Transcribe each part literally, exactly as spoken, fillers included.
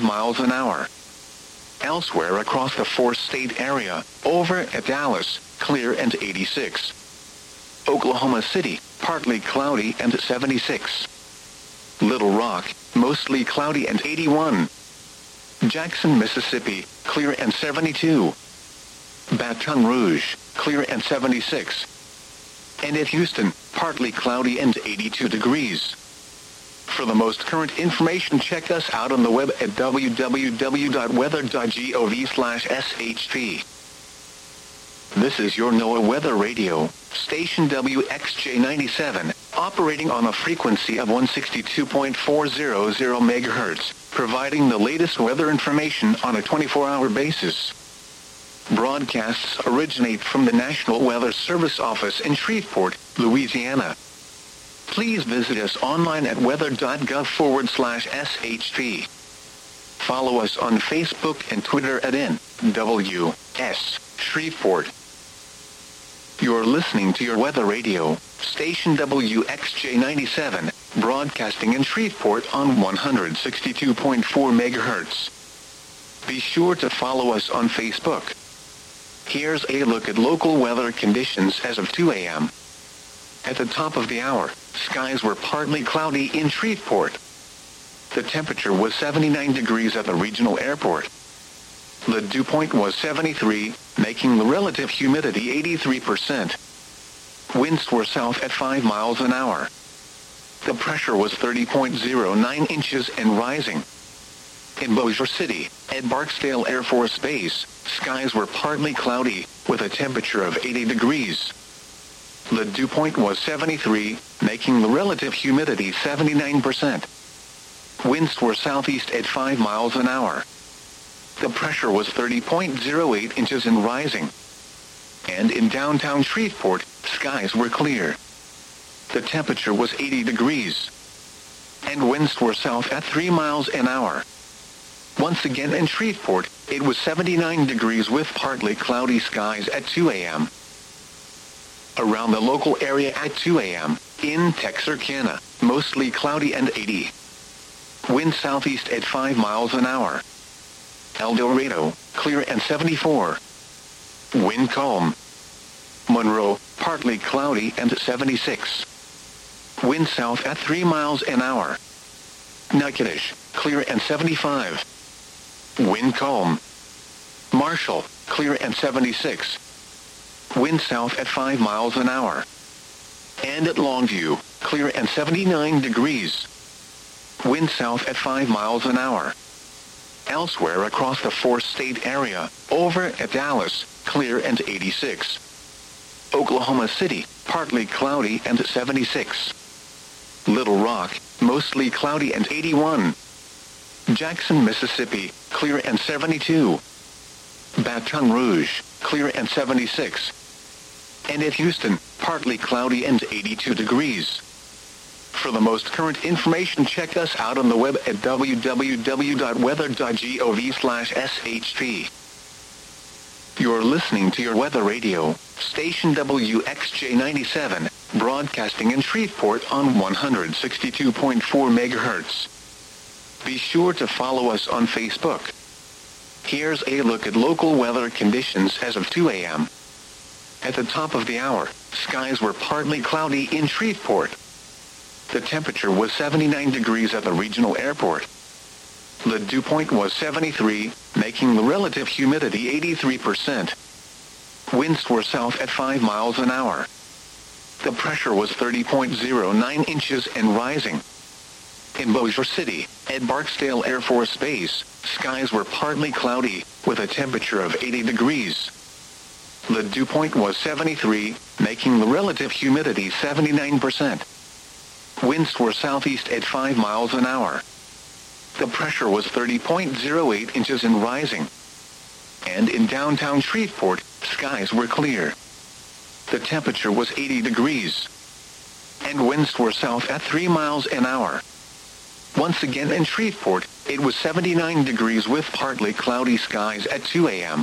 miles an hour. Elsewhere across the four-state area, over at Dallas, clear and eighty-six. Oklahoma City, partly cloudy and seventy-six. Little Rock, mostly cloudy and eighty-one. Jackson, Mississippi, clear and seventy-two. Baton Rouge, clear and seventy-six. And at Houston, partly cloudy and eighty-two degrees. For the most current information, check us out on the web at w w w dot weather dot gov slash s h p. This is your NOAA Weather Radio, station W X J ninety-seven, operating on a frequency of one sixty-two point four hundred megahertz, providing the latest weather information on a twenty-four hour basis. Broadcasts originate from the National Weather Service office in Shreveport, Louisiana. Please visit us online at weather.gov forward slash shp. Follow us on Facebook and Twitter at N W S Shreveport. You're listening to your Weather Radio, station W X J ninety-seven, broadcasting in Shreveport on one sixty-two point four megahertz. Be sure to follow us on Facebook. Here's a look at local weather conditions as of two a m At the top of the hour, skies were partly cloudy in Shreveport. The temperature was seventy-nine degrees at the regional airport. The dew point was seventy-three, making the relative humidity eighty-three percent. Winds were south at five miles an hour. The pressure was thirty point zero nine inches and rising. In Bossier City, at Barksdale Air Force Base, skies were partly cloudy, with a temperature of eighty degrees. The dew point was seventy-three, making the relative humidity seventy-nine percent. Winds were southeast at five miles an hour. The pressure was thirty point zero eight inches and rising. And in downtown Shreveport, skies were clear. The temperature was eighty degrees. And winds were south at three miles an hour. Once again in Shreveport, it was seventy-nine degrees with partly cloudy skies at two a m Around the local area at two a m, in Texarkana, mostly cloudy and eighty. Wind southeast at five miles an hour. El Dorado, clear and seventy-four. Wind calm. Monroe, partly cloudy and seventy-six. Wind south at three miles an hour. Natchitoches, clear and seventy-five. Wind calm. Marshall, clear and seventy-six. Wind south at five miles an hour. And at Longview, clear and seventy-nine degrees. Wind south at five miles an hour. Elsewhere across the four-state area, over at Dallas, clear and eighty-six. Oklahoma City, partly cloudy and seventy-six. Little Rock, mostly cloudy and eighty-one. Jackson, Mississippi, clear and seventy-two. Baton Rouge, clear and seventy-six. And at Houston, partly cloudy and eighty-two degrees. For the most current information, check us out on the web at w w w dot weather dot gov slash s h p. You're listening to your Weather Radio, station W X J ninety-seven, broadcasting in Shreveport on one sixty-two point four megahertz. Be sure to follow us on Facebook. Here's a look at local weather conditions as of two a m At the top of the hour, skies were partly cloudy in Shreveport. The temperature was seventy-nine degrees at the regional airport. The dew point was seventy-three, making the relative humidity eighty-three percent. Winds were south at five miles an hour. The pressure was thirty point zero nine inches and rising. In Bossier City, at Barksdale Air Force Base, skies were partly cloudy, with a temperature of eighty degrees. The dew point was seventy-three, making the relative humidity seventy-nine percent. Winds were southeast at five miles an hour. The pressure was thirty point zero eight inches and rising. And in downtown Shreveport, skies were clear. The temperature was eighty degrees. And winds were south at three miles an hour. Once again in Shreveport, it was seventy-nine degrees with partly cloudy skies at two a m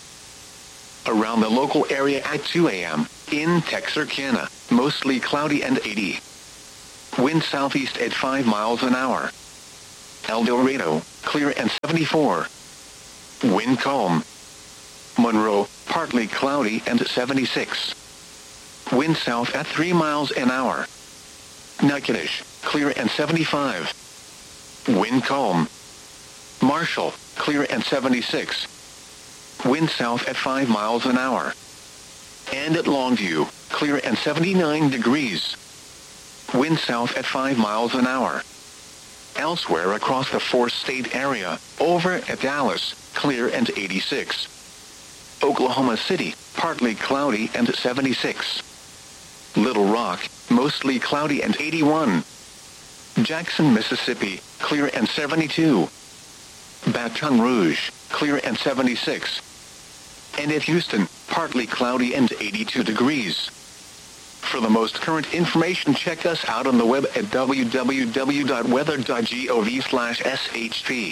Around the local area at two a m, in Texarkana, mostly cloudy and eighty. Wind southeast at five miles an hour. El Dorado, clear and seventy-four. Wind calm. Monroe, partly cloudy and seventy-six. Wind south at three miles an hour. Natchitoches, clear and seventy-five. Wind calm. Marshall, clear and seventy-six. Wind south at five miles an hour. And at Longview, clear and seventy-nine degrees. Wind south at five miles an hour. Elsewhere across the four-state area, over at Dallas, clear and eighty-six. Oklahoma City, partly cloudy and seventy-six. Little Rock, mostly cloudy and eighty-one. Jackson, Mississippi, clear and seventy-two. Baton Rouge, clear and seventy-six. And at Houston, partly cloudy and eighty-two degrees. For the most current information, check us out on the web at w w w dot weather dot gov slash s h p.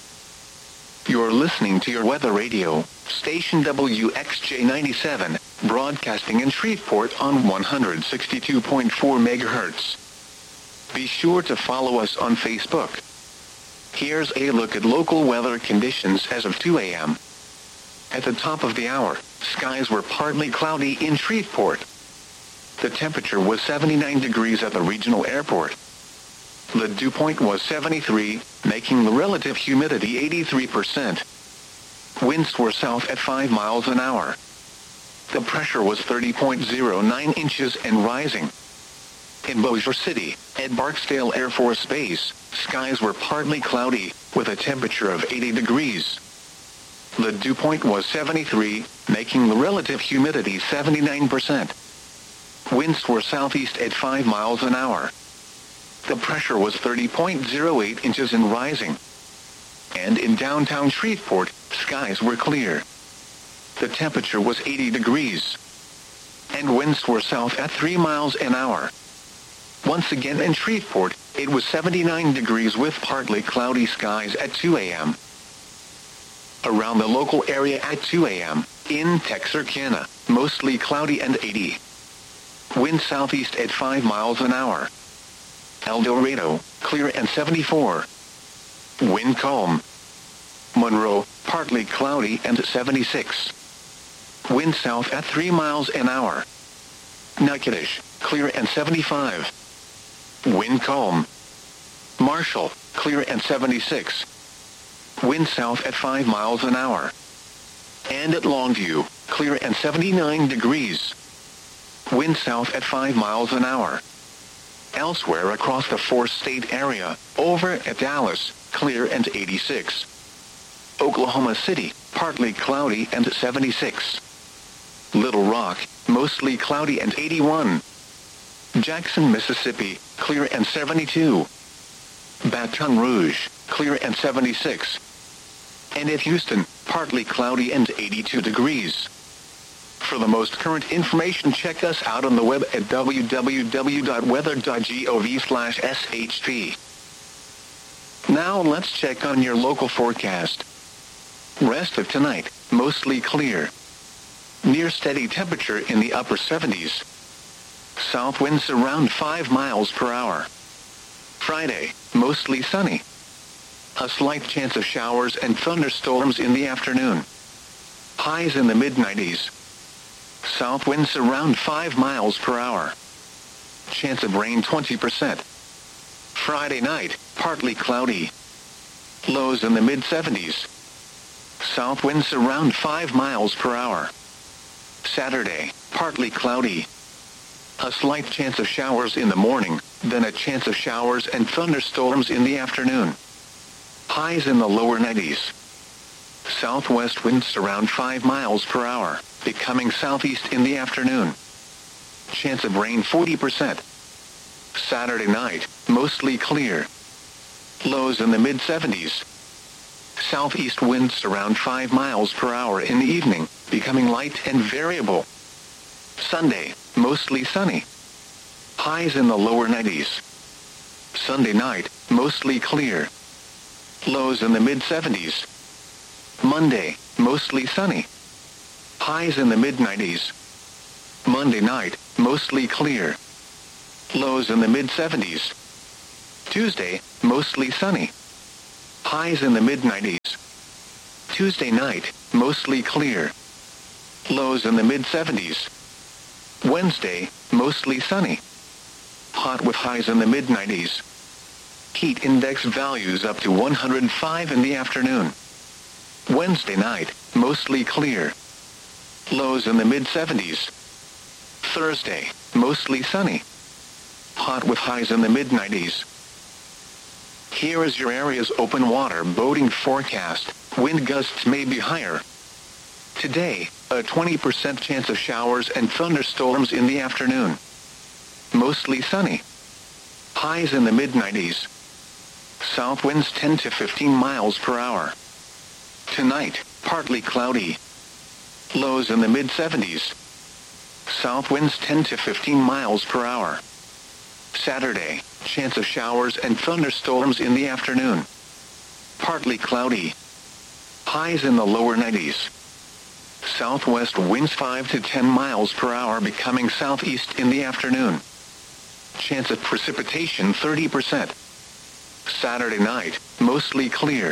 You're listening to your weather radio, station W X J ninety-seven, broadcasting in Shreveport on one hundred sixty-two point four megahertz. Be sure to follow us on Facebook. Here's a look at local weather conditions as of two a m At the top of the hour, skies were partly cloudy in Shreveport. The temperature was seventy-nine degrees at the regional airport. The dew point was seventy-three, making the relative humidity eighty-three percent. Winds were south at five miles an hour. The pressure was thirty point zero nine inches and rising. In Bossier City, at Barksdale Air Force Base, skies were partly cloudy, with a temperature of eighty degrees. The dew point was seventy-three, making the relative humidity seventy-nine percent. Winds were southeast at five miles an hour. The pressure was thirty point zero eight inches and rising. And in downtown Shreveport, skies were clear. The temperature was eighty degrees. And winds were south at three miles an hour. Once again in Shreveport, it was seventy-nine degrees with partly cloudy skies at two a m Around the local area at two a m, in Texarkana, mostly cloudy and eighty. Wind southeast at five miles an hour. El Dorado, clear and seventy-four. Wind calm. Monroe, partly cloudy and seventy-six. Wind south at three miles an hour. Natchitoches, clear and seventy-five. Wind calm. Marshall, clear and seventy-six. Wind south at five miles an hour. And at Longview, clear and seventy-nine degrees. Wind south at five miles an hour. Elsewhere across the four-state area, over at Dallas, clear and eighty-six. Oklahoma City, partly cloudy and seventy-six. Little Rock, mostly cloudy and eighty-one. Jackson, Mississippi, clear and seventy-two. Baton Rouge, clear and seventy-six. And at Houston, partly cloudy and eighty-two degrees. For the most current information, check us out on the web at w w w dot weather dot gov slash s h p. Now let's check on your local forecast. Rest of tonight, mostly clear. Near steady temperature in the upper seventies. South winds around five miles per hour. Friday, mostly sunny. A slight chance of showers and thunderstorms in the afternoon. Highs in the mid nineties. South winds around five miles per hour. Chance of rain twenty percent. Friday night, partly cloudy. Lows in the mid seventies. South winds around five miles per hour. Saturday, partly cloudy. A slight chance of showers in the morning, then a chance of showers and thunderstorms in the afternoon. Highs in the lower nineties. Southwest winds around five miles per hour, becoming southeast in the afternoon. Chance of rain forty percent. Saturday night, mostly clear. Lows in the mid seventies. Southeast winds around five miles per hour in the evening, becoming light and variable. Sunday, mostly sunny. Highs in the lower nineties. Sunday night, mostly clear. Lows in the mid seventies. Monday, mostly sunny. Highs in the mid nineties. Monday night, mostly clear. Lows in the mid seventies. Tuesday, mostly sunny. Highs in the mid nineties. Tuesday night, mostly clear. Lows in the mid seventies. Wednesday, mostly sunny. Hot with highs in the mid nineties. Heat index values up to one hundred five in the afternoon. Wednesday night, mostly clear. Lows in the mid seventies. Thursday, mostly sunny. Hot with highs in the mid nineties. Here is your area's open water boating forecast. Wind gusts may be higher. Today, a twenty percent chance of showers and thunderstorms in the afternoon. Mostly sunny. Highs in the mid nineties. South winds ten to fifteen miles per hour. Tonight, partly cloudy. Lows in the mid seventies. South winds ten to fifteen miles per hour. Saturday, chance of showers and thunderstorms in the afternoon. Partly cloudy. Highs in the lower nineties. Southwest winds five to ten miles per hour becoming southeast in the afternoon. Chance of precipitation thirty percent. Saturday night, mostly clear.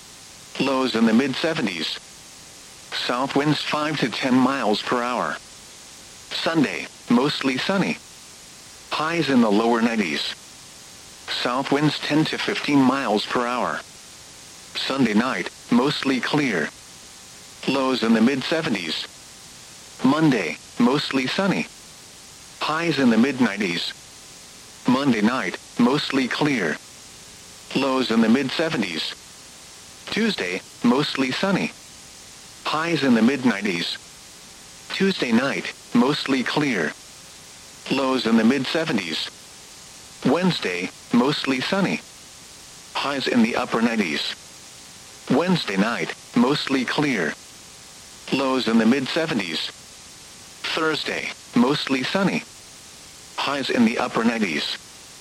Lows in the mid seventies. South winds five to ten miles per hour. Sunday, mostly sunny. Highs in the lower nineties. South winds ten to fifteen miles per hour. Sunday night, mostly clear. Lows in the mid seventies. Monday, mostly sunny. Highs in the mid nineties. Monday night, mostly clear. Lows in the mid seventies. Tuesday, mostly sunny. Highs in the mid nineties. Tuesday night, mostly clear. Lows in the mid seventies. Wednesday, mostly sunny. Highs in the upper nineties. Wednesday night, mostly clear. Lows in the mid seventies. Thursday, mostly sunny. Highs in the upper nineties.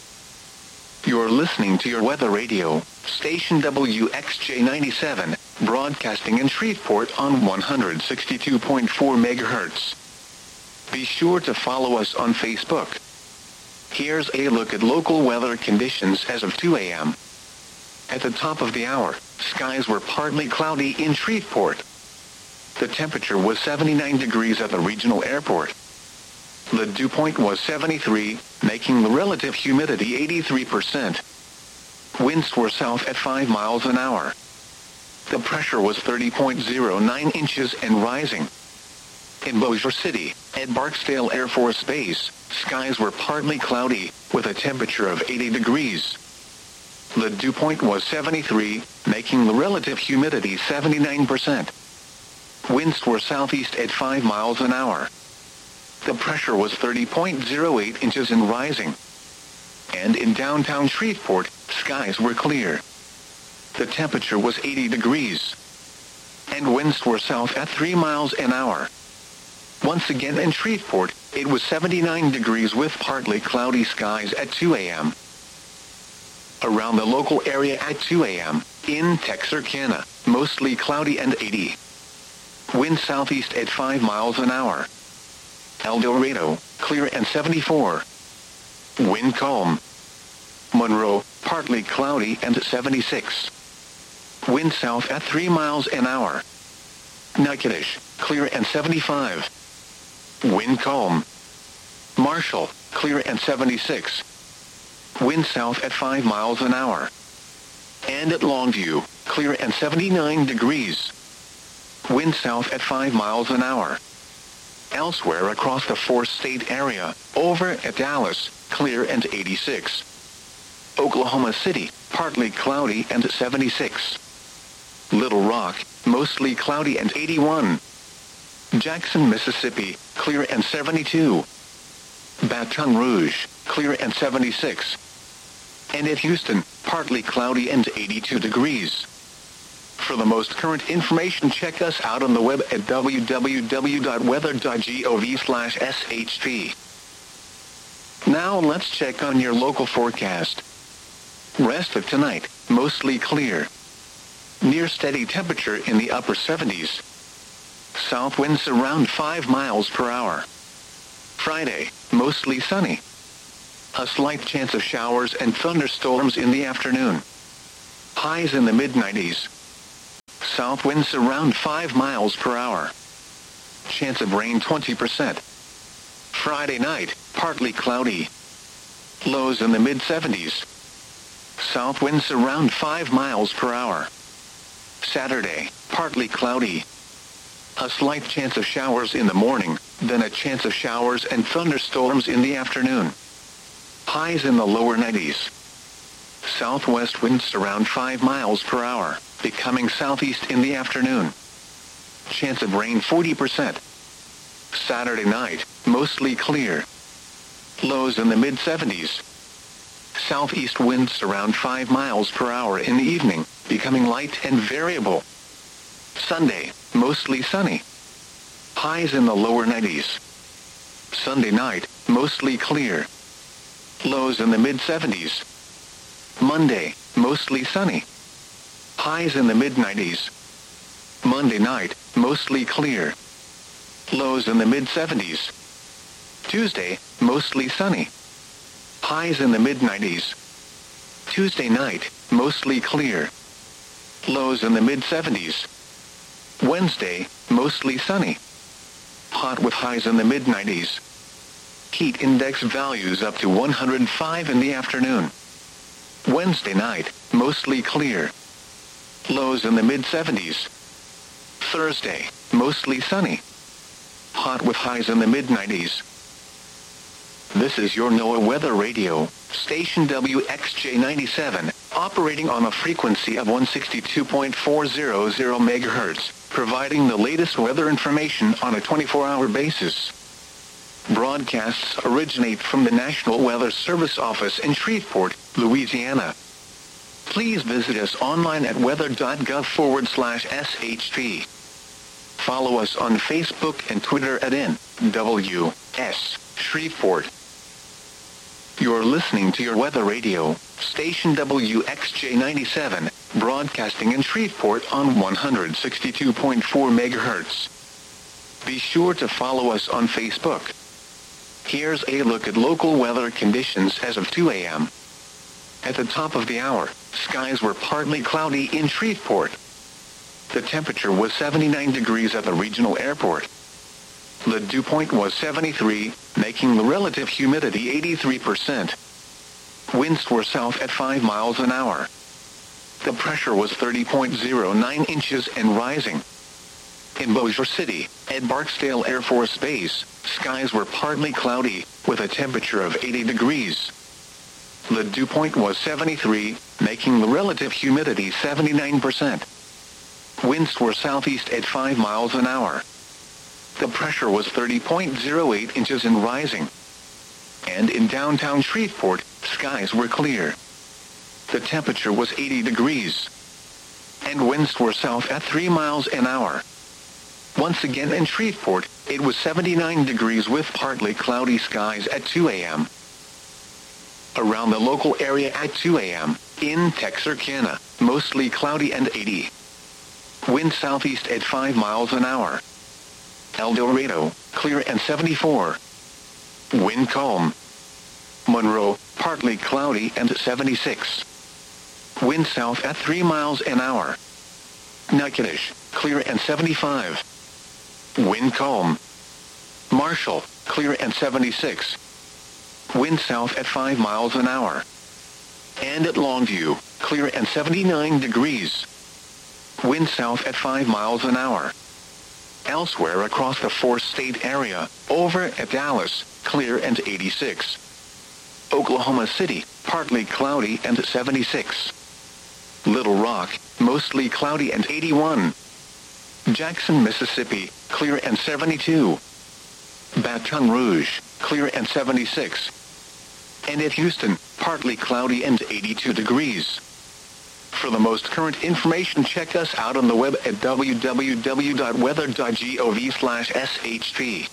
You're listening to your weather radio, station W X J ninety-seven, broadcasting in Shreveport on one hundred sixty-two point four megahertz. Be sure to follow us on Facebook. Here's a look at local weather conditions as of two a.m. At the top of the hour, skies were partly cloudy in Shreveport. The temperature was seventy-nine degrees at the regional airport. The dew point was seventy-three, making the relative humidity eighty-three percent. Winds were south at five miles an hour. The pressure was thirty point zero nine inches and rising. In Bossier City, at Barksdale Air Force Base, skies were partly cloudy, with a temperature of eighty degrees. The dew point was seventy-three, making the relative humidity seventy-nine percent. Winds were southeast at five miles an hour. The pressure was thirty point zero eight inches and rising. And in downtown Shreveport, skies were clear. The temperature was eighty degrees. And winds were south at three miles an hour. Once again in Shreveport, it was seventy-nine degrees with partly cloudy skies at two a.m. Around the local area at two a.m., in Texarkana, mostly cloudy and eighty. Wind southeast at five miles an hour. El Dorado, clear and seventy-four. Wind calm. Monroe, partly cloudy and seventy-six. Wind south at three miles an hour. Natchitoches, clear and seventy-five. Wind calm. Marshall, clear and seventy-six. Wind south at five miles an hour. And at Longview, clear and seventy-nine degrees. Wind south at five miles an hour. Elsewhere across the four-state area, over at Dallas, clear and eighty-six. Oklahoma City, partly cloudy and seventy-six. Little Rock, mostly cloudy and eighty-one. Jackson, Mississippi, clear and seventy-two. Baton Rouge, clear and seventy-six. And at Houston, partly cloudy and eighty-two degrees. For the most current information, check us out on the web at w w w dot weather dot gov slash s h p. Now let's check on your local forecast. Rest of tonight, mostly clear. Near steady temperature in the upper seventies. South winds around five miles per hour. Friday, mostly sunny. A slight chance of showers and thunderstorms in the afternoon. Highs in the mid nineties. South winds around five miles per hour. Chance of rain twenty percent. Friday night, partly cloudy. Lows in the mid seventies. South winds around five miles per hour. Saturday, partly cloudy. A slight chance of showers in the morning, then a chance of showers and thunderstorms in the afternoon. Highs in the lower nineties. Southwest winds around five miles per hour, becoming southeast in the afternoon. Chance of rain forty percent. Saturday night, mostly clear. Lows in the mid seventies. Southeast winds around five miles per hour in the evening, becoming light and variable. Sunday, mostly sunny. Highs in the lower nineties. Sunday night, mostly clear. Lows in the mid seventies. Monday, mostly sunny. Highs in the mid nineties. Monday night, mostly clear. Lows in the mid seventies. Tuesday, mostly sunny. Highs in the mid nineties. Tuesday night, mostly clear. Lows in the mid seventies. Wednesday, mostly sunny. Hot with highs in the mid nineties. Heat index values up to one hundred five in the afternoon. Wednesday night, mostly clear. Lows in the mid seventies. Thursday, mostly sunny. Hot with highs in the mid nineties. This is your NOAA Weather Radio, station W X J ninety-seven, operating on a frequency of one sixty-two point four hundred megahertz, providing the latest weather information on a twenty-four hour basis. Broadcasts originate from the National Weather Service office in Shreveport, Louisiana. Please visit us online at weather.gov forward slash SHP. Follow us on Facebook and Twitter at N W S Shreveport. You're listening to your Weather Radio, station W X J ninety-seven, broadcasting in Shreveport on one sixty-two point four megahertz. Be sure to follow us on Facebook. Here's a look at local weather conditions as of two a m At the top of the hour, skies were partly cloudy in Shreveport. The temperature was seventy-nine degrees at the regional airport. The dew point was seventy-three, making the relative humidity eighty-three percent. Winds were south at five miles an hour. The pressure was thirty point zero nine inches and rising. In Bossier City, at Barksdale Air Force Base, skies were partly cloudy, with a temperature of eighty degrees. The dew point was seventy-three, making the relative humidity seventy-nine percent. Winds were southeast at five miles an hour. The pressure was thirty point zero eight inches and rising. And in downtown Shreveport, skies were clear. The temperature was eighty degrees. And winds were south at three miles an hour. Once again in Shreveport, it was seventy-nine degrees with partly cloudy skies at two a m Around the local area at two a m, in Texarkana, mostly cloudy and eighty. Wind southeast at five miles an hour. El Dorado, clear and seventy-four. Wind calm. Monroe, partly cloudy and seventy-six. Wind south at three miles an hour. Natchitoches, clear and seventy-five. Wind calm. Marshall, clear and seventy-six. Wind south at five miles an hour. And at Longview, clear and seventy-nine degrees. Wind south at five miles an hour. Elsewhere across the four-state area, over at Dallas, clear and eighty-six. Oklahoma City, partly cloudy and seventy-six. Little Rock, mostly cloudy and eighty-one. Jackson, Mississippi, clear and seventy-two. Baton Rouge, clear and seventy-six. And at Houston, partly cloudy and eighty-two degrees. For the most current information, check us out on the web at w w w dot weather dot gov slash S H P.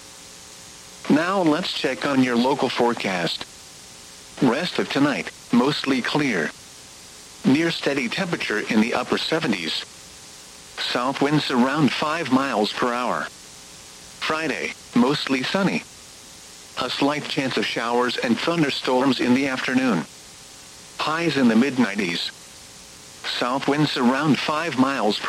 Now let's check on your local forecast. Rest of tonight, mostly clear. Near steady temperature in the upper seventies. South winds around five miles per hour. Friday, mostly sunny. A slight chance of showers and thunderstorms in the afternoon. Highs in the mid nineties. South winds around five miles per